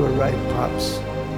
were right, Pops.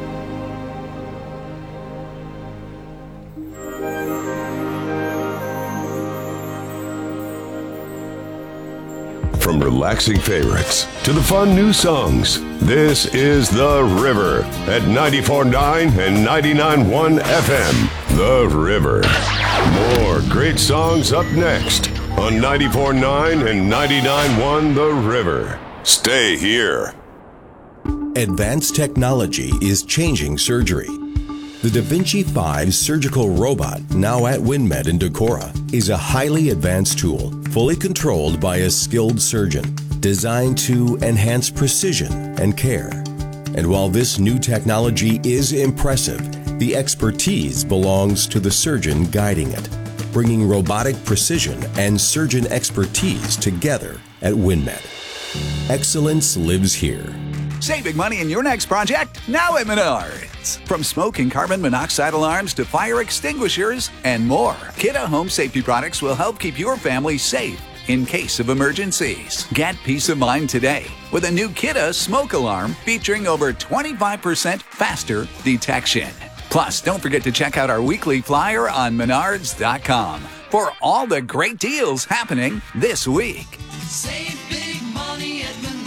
From relaxing favorites to the fun new songs, this is The River at 94.9 and 99.1 FM. The River. More great songs up next on 94.9 and 99.1 The River. Stay here. Advanced technology is changing surgery. The Da Vinci 5 surgical robot, now at WinMed in Decorah, is a highly advanced tool, fully controlled by a skilled surgeon, designed to enhance precision and care. And while this new technology is impressive, the expertise belongs to the surgeon guiding it, bringing robotic precision and surgeon expertise together at WinMed. Excellence lives here. Saving money in your next project? Now at Menards. From smoke and carbon monoxide alarms to fire extinguishers and more, Kidde Home Safety products will help keep your family safe in case of emergencies. Get peace of mind today with a new Kidde smoke alarm featuring over 25% faster detection. Plus, don't forget to check out our weekly flyer on Menards.com for all the great deals happening this week. Save big money at Menards.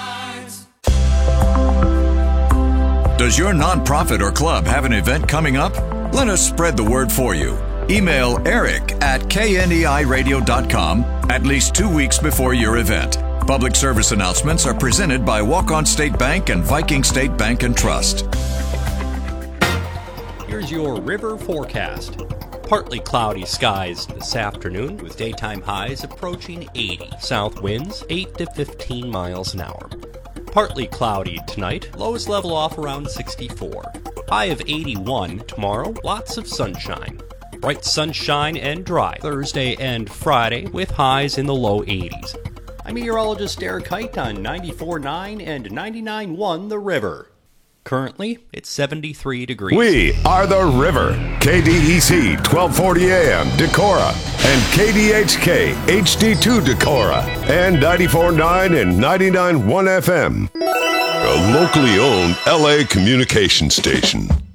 Does your nonprofit or club have an event coming up? Let us spread the word for you. Email eric@kneiradio.com at least 2 weeks before your event. Public service announcements are presented by Walk-On State Bank and Viking State Bank and Trust. Here's your river forecast. Partly cloudy skies this afternoon with daytime highs approaching 80. South winds 8 to 15 miles an hour. Partly cloudy tonight, lowest level off around 64. High of 81 tomorrow, lots of sunshine. Bright sunshine and dry Thursday and Friday with highs in the low 80s. I'm meteorologist Eric Kite on 94.9 and 99.1 The River. Currently, it's 73 degrees. We are The River. KDEC 1240 AM Decorah and KDHK HD2 Decorah and 94.9 and 99.1 FM. A locally owned LA communication station.